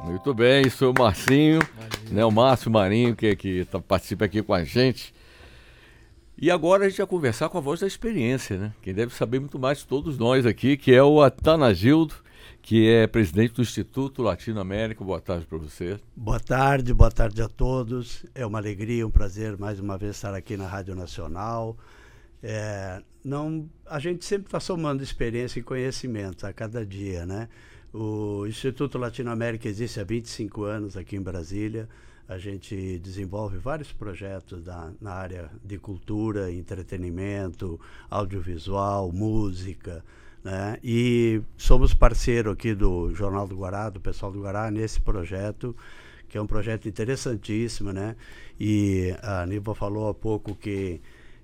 Muito bem, sou o Marcinho, né, o Márcio Marinho, que participa aqui com a gente. E agora a gente vai conversar com a voz da experiência, né? Quem deve saber muito mais de todos nós aqui, que é o Atanagildo, que é presidente do Instituto Latino-América. Boa tarde para você. Boa tarde a todos. É uma alegria, um prazer mais uma vez estar aqui na Rádio Nacional. A gente sempre está somando experiência e conhecimento a cada dia, né? O Instituto Latino-América existe há 25 anos aqui em Brasília. A gente desenvolve vários projetos na área de cultura, entretenimento, audiovisual, música, né? E somos parceiro aqui do Jornal do Guará, do pessoal do Guará, nesse projeto, que é um projeto interessantíssimo, né? E a Niva falou há pouco que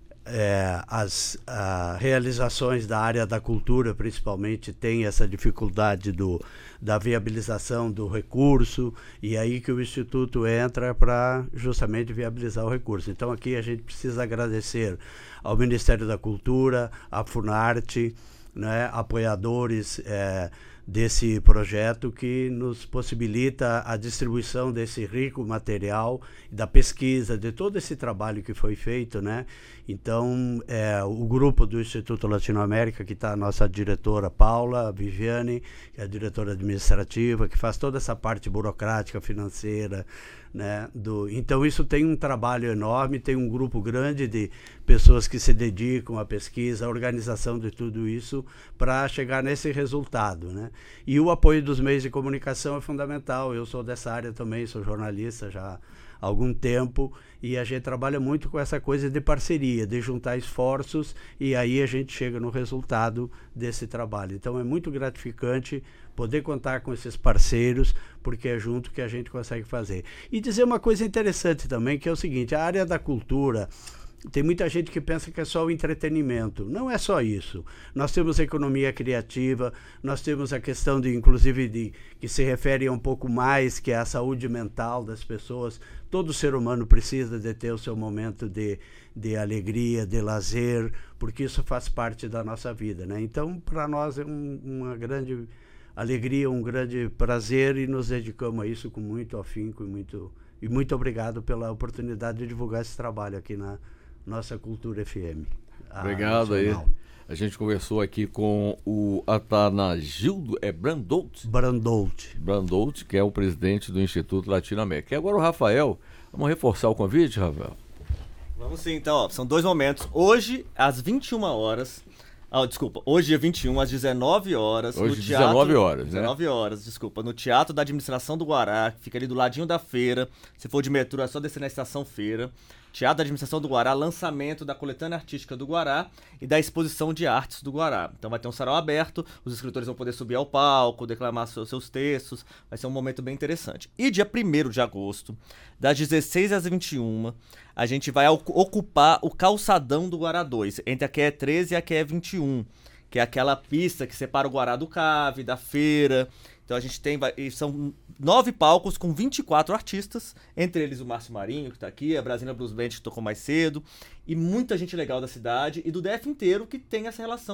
as realizações da área da cultura, principalmente, tem essa dificuldade da viabilização do recurso, e aí que o Instituto entra para justamente viabilizar o recurso. Então aqui a gente precisa agradecer ao Ministério da Cultura, à Funarte, né, apoiadores desse projeto, que nos possibilita a distribuição desse rico material, da pesquisa, de todo esse trabalho que foi feito, né? Então, o grupo do Instituto Latino-América, que está a nossa diretora Paula Viviane, que é a diretora administrativa, que faz toda essa parte burocrática, financeira, né? Então isso tem um trabalho enorme, tem um grupo grande de pessoas que se dedicam à pesquisa, à organização de tudo isso para chegar nesse resultado, né? E o apoio dos meios de comunicação é fundamental. Eu sou dessa área também, sou jornalista já há algum tempo, e a gente trabalha muito com essa coisa de parceria, de juntar esforços, e aí a gente chega no resultado desse trabalho. Então é muito gratificante poder contar com esses parceiros, porque é junto que a gente consegue fazer. E dizer uma coisa interessante também, que é o seguinte: a área da cultura, tem muita gente que pensa que é só o entretenimento. Não é só isso. Nós temos a economia criativa, nós temos a questão inclusive que se refere a um pouco mais, que é a saúde mental das pessoas. Todo ser humano precisa de ter o seu momento de alegria, de lazer, porque isso faz parte da nossa vida, né? Então, para nós é uma grande alegria, um grande prazer, e nos dedicamos a isso com muito afinco e muito obrigado pela oportunidade de divulgar esse trabalho aqui na nossa Cultura FM. Obrigado aí. A gente conversou aqui com o Atanagildo Brandout, que é o presidente do Instituto Latino-América. E agora o Rafael, vamos reforçar o convite, Rafael? Vamos sim, então, ó, são 2 momentos. Hoje, às 21 horas... hoje, dia 21, às 19 horas. Hoje, no teatro, 19 horas, né? 19 horas, desculpa. No Teatro da Administração do Guará, que fica ali do ladinho da feira. Se for de metrô, é só descer na Estação Feira. Teatro da Administração do Guará, lançamento da coletânea artística do Guará e da exposição de artes do Guará. Então vai ter um sarau aberto, os escritores vão poder subir ao palco, declamar seus textos, vai ser um momento bem interessante. E dia 1º de agosto, das 16 às 21, a gente vai ocupar o calçadão do Guará 2, entre a QE 13 e a QE 21, que é aquela pista que separa o Guará do Cave, da feira. Então a gente são 9 palcos com 24 artistas, entre eles o Márcio Marinho, que está aqui, a Brasília Blues Band, que tocou mais cedo, e muita gente legal da cidade e do DF inteiro que tem essa relação